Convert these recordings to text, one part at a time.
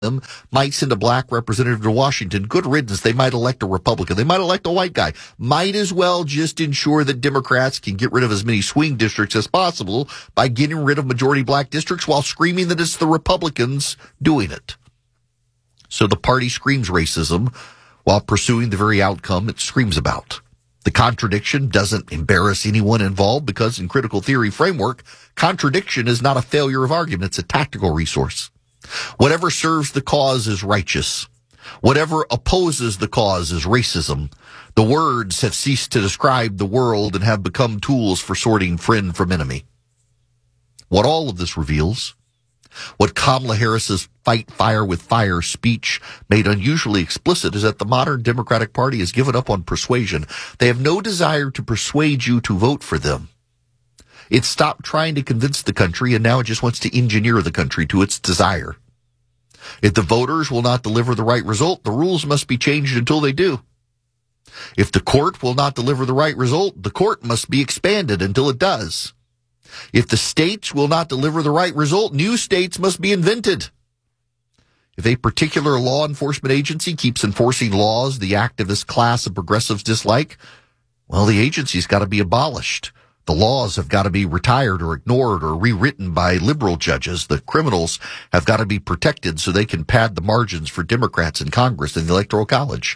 them might send a black representative to Washington. Good riddance. They might elect a Republican. They might elect a white guy. Might as well just ensure that Democrats can get rid of as many swing districts as possible by getting rid of majority black districts while screaming that it's the Republicans doing it. So the party screams racism while pursuing the very outcome it screams about. The contradiction doesn't embarrass anyone involved because in critical theory framework, contradiction is not a failure of argument. It's a tactical resource. Whatever serves the cause is righteous. Whatever opposes the cause is racism. The words have ceased to describe the world and have become tools for sorting friend from enemy. What all of this reveals, what Kamala Harris's fight fire with fire speech made unusually explicit, is that the modern Democratic Party has given up on persuasion. They have no desire to persuade you to vote for them. It stopped trying to convince the country, and now it just wants to engineer the country to its desire. If the voters will not deliver the right result, the rules must be changed until they do. If the court will not deliver the right result, the court must be expanded until it does. If the states will not deliver the right result, new states must be invented. If a particular law enforcement agency keeps enforcing laws the activist class of progressives dislike, well, the agency's got to be abolished. The laws have got to be retired or ignored or rewritten by liberal judges. The criminals have got to be protected so they can pad the margins for Democrats in Congress and the Electoral College.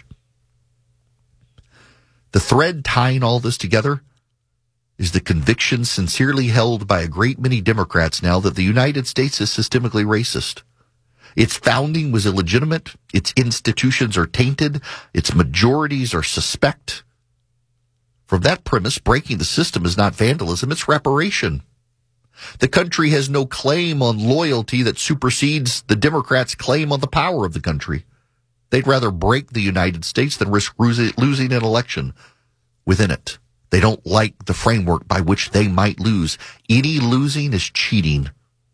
The thread tying all this together is the conviction sincerely held by a great many Democrats now that the United States is systemically racist. Its founding was illegitimate, its institutions are tainted, its majorities are suspect. From that premise, breaking the system is not vandalism, it's reparation. The country has no claim on loyalty that supersedes the Democrats' claim on the power of the country. They'd rather break the United States than risk losing an election within it. They don't like the framework by which they might lose. Any losing is cheating.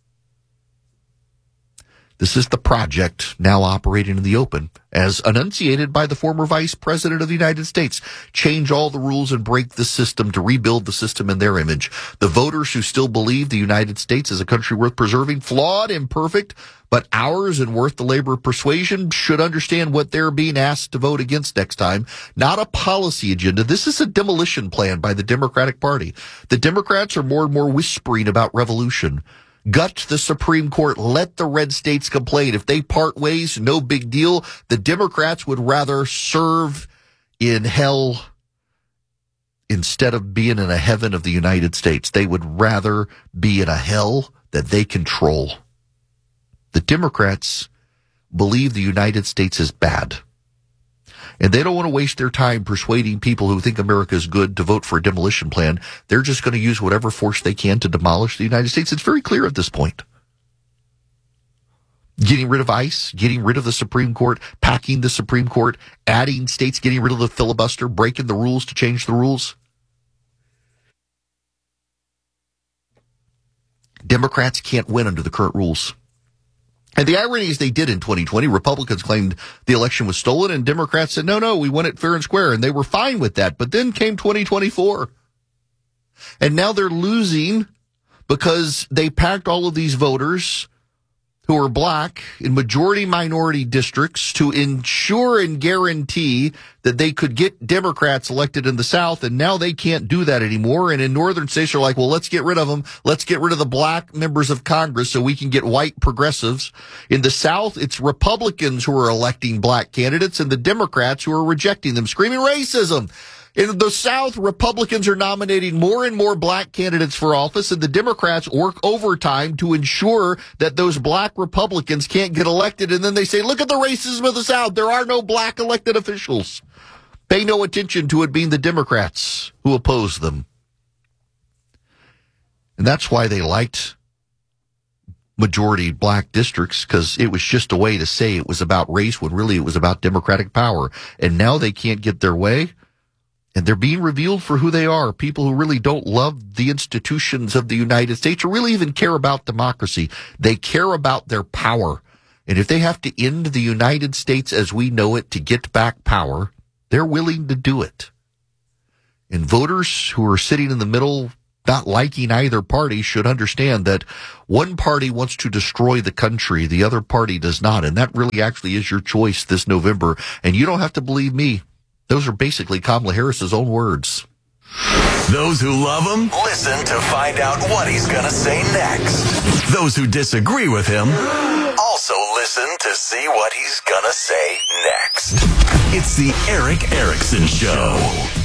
This is the project now operating in the open, as enunciated by the former Vice President of the United States. Change all the rules and break the system to rebuild the system in their image. The voters who still believe the United States is a country worth preserving, flawed, imperfect, but ours and worth the labor of persuasion, should understand what they're being asked to vote against next time. Not a policy agenda. This is a demolition plan by the Democratic Party. The Democrats are more and more whispering about revolution. Gut the Supreme Court. Let the red states complain. If they part ways, no big deal. The Democrats would rather serve in hell instead of being in a heaven of the United States. They would rather be in a hell that they control. The Democrats believe the United States is bad. And they don't want to waste their time persuading people who think America is good to vote for a demolition plan. They're just going to use whatever force they can to demolish the United States. It's very clear at this point. Getting rid of ICE, getting rid of the Supreme Court, packing the Supreme Court, adding states, getting rid of the filibuster, breaking the rules to change the rules. Democrats can't win under the current rules. And the irony is they did in 2020. Republicans claimed the election was stolen, and Democrats said, no, we won it fair and square, and they were fine with that. But then came 2024. And now they're losing because they packed all of these voters who are black in majority-minority districts to ensure and guarantee that they could get Democrats elected in the South, and now they can't do that anymore. And in northern states, they're like, well, let's get rid of them. Let's get rid of the black members of Congress so we can get white progressives. In the South, it's Republicans who are electing black candidates and the Democrats who are rejecting them, screaming racism. In the South, Republicans are nominating more and more black candidates for office, and the Democrats work overtime to ensure that those black Republicans can't get elected. And then they say, look at the racism of the South. There are no black elected officials. Pay no attention to it being the Democrats who oppose them. And that's why they liked majority black districts, because it was just a way to say it was about race when really it was about Democratic power. And now they can't get their way. And they're being revealed for who they are, people who really don't love the institutions of the United States or really even care about democracy. They care about their power. And if they have to end the United States as we know it to get back power, they're willing to do it. And voters who are sitting in the middle not liking either party should understand that one party wants to destroy the country, the other party does not. And that really actually is your choice this November. And you don't have to believe me. Those are basically Kamala Harris's own words. Those who love him, listen to find out what he's going to say next. Those who disagree with him, also listen to see what he's going to say next. It's the Erick Erickson Show.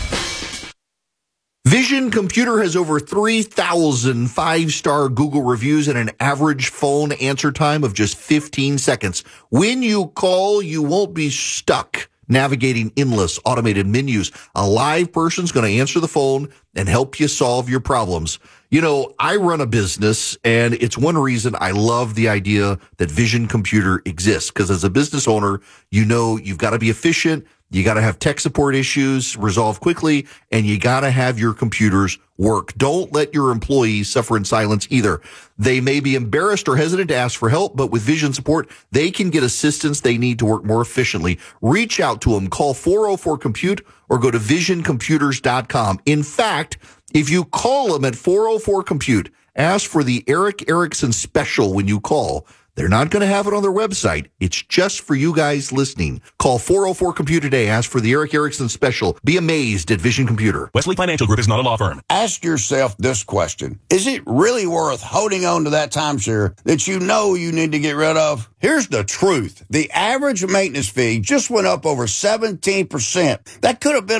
Vision Computer has over 3,000 five-star Google reviews and an average phone answer time of just 15 seconds. When you call, you won't be stuck navigating endless automated menus. A live person's going to answer the phone and help you solve your problems. You know, I run a business, and it's one reason I love the idea that Vision Computer exists, because as a business owner, you know you've got to be efficient, you got to have tech support issues resolved quickly, and you got to have your computers work. Don't let your employees suffer in silence either. They may be embarrassed or hesitant to ask for help, but with Vision support, they can get assistance they need to work more efficiently. Reach out to them. Call 404-COMPUTE or go to visioncomputers.com. In fact, if you call them at 404-COMPUTE, ask for the Erick Erickson special when you call. They're not going to have it on their website. It's just for you guys listening. Call 404-COMPUTE today. Ask for the Erick Erickson special. Be amazed at Vision Computer. Wesley Financial Group is not a law firm. Ask yourself this question. Is it really worth holding on to that timeshare that you know you need to get rid of? Here's the truth. The average maintenance fee just went up over 17%. That could have been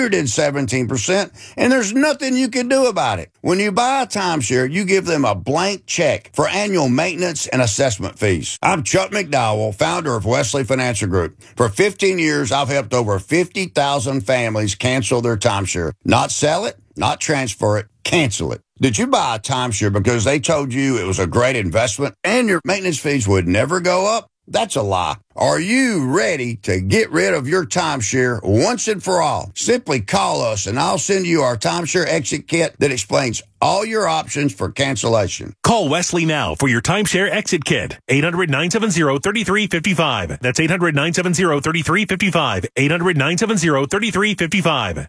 117%, and there's nothing you can do about it. When you buy a timeshare, you give them a blank check for annual maintenance and assessment fees. I'm Chuck McDowell, founder of Wesley Financial Group. For 15 years, I've helped over 50,000 families cancel their timeshare. Not sell it, not transfer it, cancel it. Did you buy a timeshare because they told you it was a great investment and your maintenance fees would never go up? That's a lie. Are you ready to get rid of your timeshare once and for all? Simply call us and I'll send you our timeshare exit kit that explains all your options for cancellation. Call Wesley now for your timeshare exit kit. 800-970-3355. That's 800-970-3355. 800-970-3355.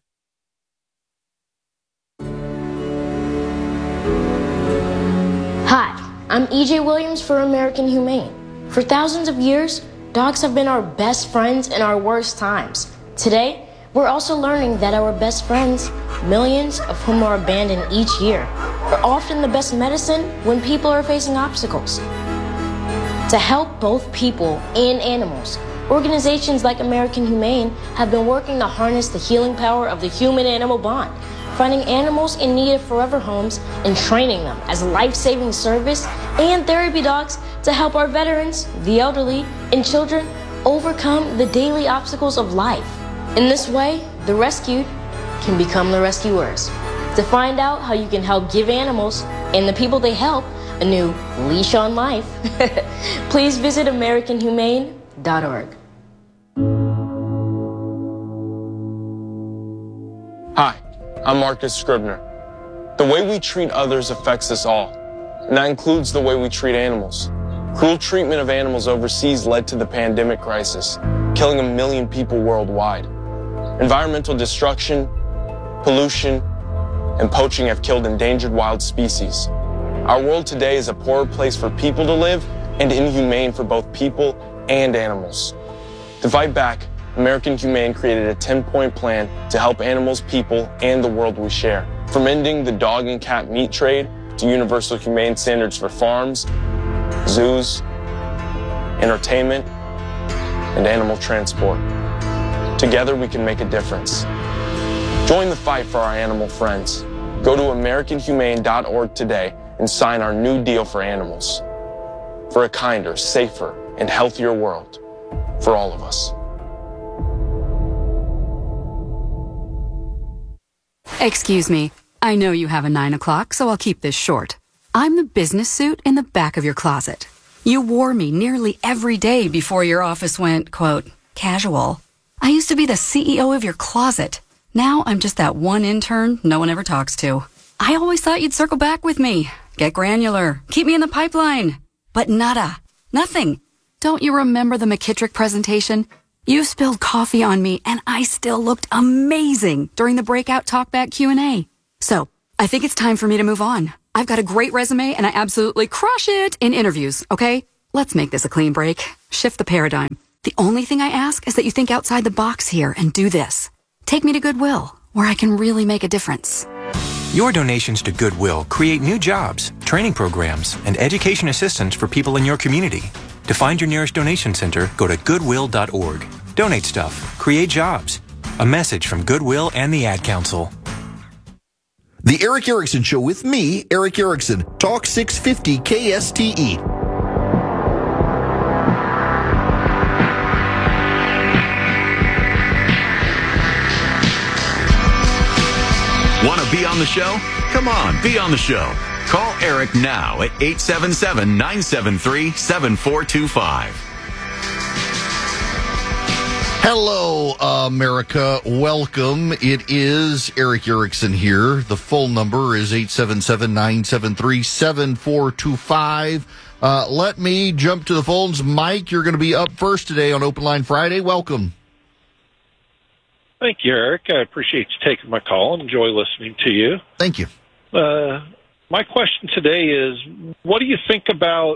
Hi, I'm EJ Williams for American Humane. For thousands of years, dogs have been our best friends in our worst times. Today, we're also learning that our best friends, millions of whom are abandoned each year, are often the best medicine when people are facing obstacles. To help both people and animals, organizations like American Humane have been working to harness the healing power of the human-animal bond, finding animals in need of forever homes and training them as life-saving service and therapy dogs to help our veterans, the elderly, and children overcome the daily obstacles of life. In this way, the rescued can become the rescuers. To find out how you can help give animals and the people they help a new leash on life, please visit AmericanHumane.org. Hi, I'm Marcus Scribner. The way we treat others affects us all, and that includes the way we treat animals. Cruel treatment of animals overseas led to the pandemic crisis, killing 1 million people worldwide. Environmental destruction, pollution, and poaching have killed endangered wild species. Our world today is a poorer place for people to live and inhumane for both people and animals. To fight back, American Humane created a 10-point plan to help animals, people, and the world we share. From ending the dog and cat meat trade to universal humane standards for farms, zoos, entertainment, and animal transport. Together we can make a difference. Join the fight for our animal friends. Go to AmericanHumane.org today and sign our new deal for animals. For a kinder, safer, and healthier world for all of us. Excuse me. I know you have a 9 o'clock, so I'll keep this short. I'm the business suit in the back of your closet. You wore me nearly every day before your office went, quote, casual. I used to be the CEO of your closet. Now I'm just that one intern no one ever talks to. I always thought you'd circle back with me, get granular, keep me in the pipeline. But nada. Nothing. Don't you remember the McKittrick presentation? You spilled coffee on me and I still looked amazing during the breakout talkback Q&A. So, I think it's time for me to move on. I've got a great resume and I absolutely crush it in interviews, okay? Let's make this a clean break. Shift the paradigm. The only thing I ask is that you think outside the box here and do this. Take me to Goodwill, where I can really make a difference. Your donations to Goodwill create new jobs, training programs, and education assistance for people in your community. To find your nearest donation center, go to goodwill.org. Donate stuff. Create jobs. A message from Goodwill and the Ad Council. The Erick Erickson Show with me, Erick Erickson. Talk 650 KSTE. Want to be on the show? Come on, be on the show. Call Eric now at 877-973-7425. Hello, America. Welcome. It is Erick Erickson here. The phone number is 877-973-7425. Let me jump to the phones. Mike, you're going to be up first today on Open Line Friday. Welcome. Thank you, Eric. I appreciate you taking my call and enjoy listening to you. Thank you. My question today is, what do you think about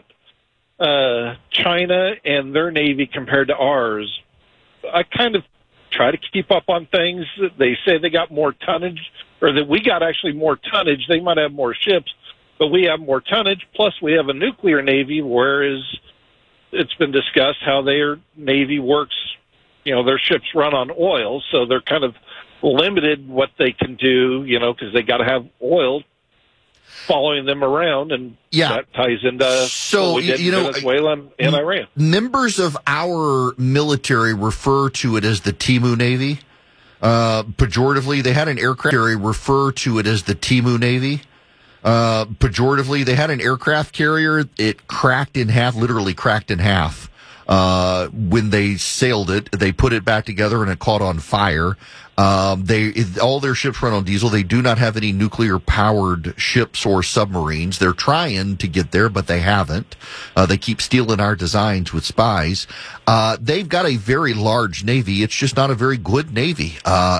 China and their Navy compared to ours? I kind of try to keep up on things. They say they got more tonnage, or that we got actually more tonnage. They might have more ships, but we have more tonnage. Plus, we have a nuclear Navy, whereas it's been discussed how their Navy works. You know, their ships run on oil, so they're kind of limited what they can do, you know, because they got to have oil following them around, and that ties into what we did in Venezuela and Iran. Members of our military refer to it as the Timu Navy. Pejoratively, they had an aircraft carrier refer to it as the Timu Navy. Pejoratively, they had an aircraft carrier. It cracked in half, literally cracked in half. When they sailed it, they put it back together and it caught on fire. All their ships run on diesel. They do not have any nuclear powered ships or submarines. They're trying to get there, but they haven't. They keep stealing our designs with spies. They've got a very large Navy. It's just not a very good Navy.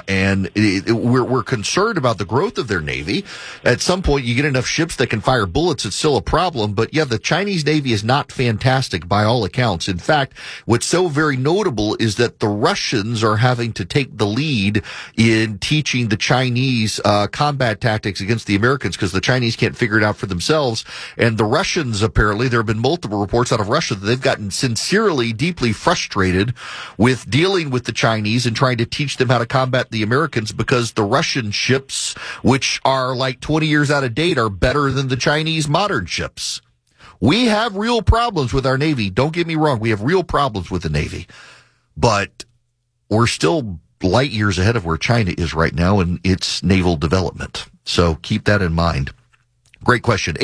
We're concerned about the growth of their Navy. At some point, you get enough ships that can fire bullets, it's still a problem. But yeah, the Chinese Navy is not fantastic by all accounts. In fact, what's so very notable is that the Russians are having to take the lead in teaching the Chinese combat tactics against the Americans, because the Chinese can't figure it out for themselves. And the Russians, apparently, there have been multiple reports out of Russia that they've gotten sincerely, deeply frustrated with dealing with the Chinese and trying to teach them how to combat the Americans, because the Russian ships, which are like 20 years out of date, are better than the Chinese modern ships. We have real problems with our Navy. Don't get me wrong. We have real problems with the Navy. But we're still light years ahead of where China is right now in its naval development. So keep that in mind. Great question.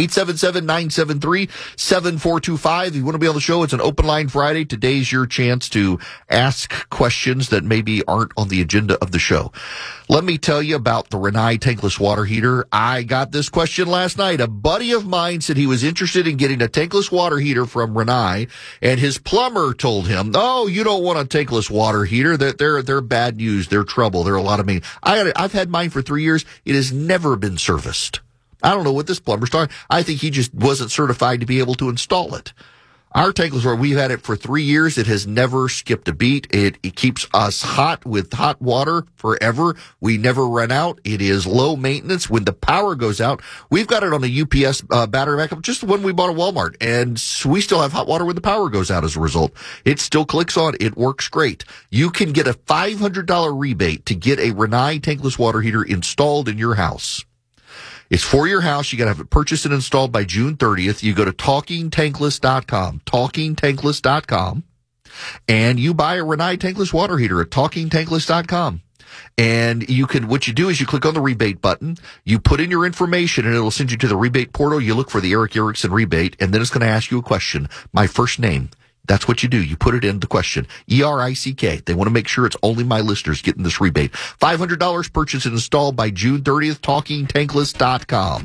877-973-7425. If you want to be on the show, it's an Open Line Friday. Today's your chance to ask questions that maybe aren't on the agenda of the show. Let me tell you about the Rinnai tankless water heater. I got this question last night. A buddy of mine said he was interested in getting a tankless water heater from Rinnai, and his plumber told him, "Oh, you don't want a tankless water heater. They're bad news. They're trouble. They're a lot of money." I've had mine for 3 years. It has never been serviced. I don't know what this plumber's talking. I think he just wasn't certified to be able to install it. Our tankless water, we've had it for 3 years. It has never skipped a beat. It keeps us hot with hot water forever. We never run out. It is low maintenance. When the power goes out, we've got it on a UPS battery backup, just the one we bought at Walmart, and we still have hot water when the power goes out as a result. It still clicks on. It works great. You can get a $500 rebate to get a Rinnai tankless water heater installed in your house. It's for your house. You got to have it purchased and installed by June 30th. You go to TalkingTankless.com, TalkingTankless.com, and you buy a Rinnai tankless water heater at TalkingTankless.com. And what you do is you click on the rebate button, you put in your information, and it'll send you to the rebate portal. You look for the Erick Erickson rebate, and then it's going to ask you a question. My first name. That's what you do. You put it in the question. ERICK. They want to make sure it's only my listeners getting this rebate. $500 purchased and installed by June 30th. TalkingTankless.com.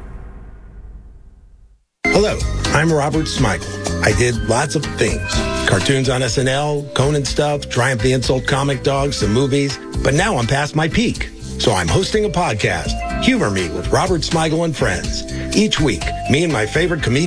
Hello, I'm Robert Smigel. I did lots of things. Cartoons on SNL, Conan stuff, Triumph the Insult comic dogs, some movies. But now I'm past my peak. So I'm hosting a podcast, Humor Me with Robert Smigel and Friends. Each week, me and my favorite comedians